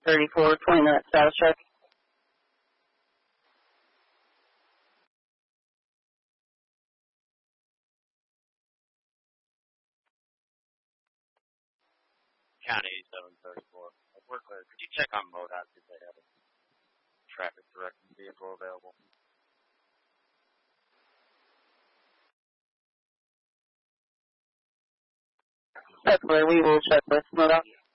34, 20-minute status check. County 8734. We're clear. Could you check on MoDOT if they have a traffic directing vehicle available? That's where we will check with MoDOT.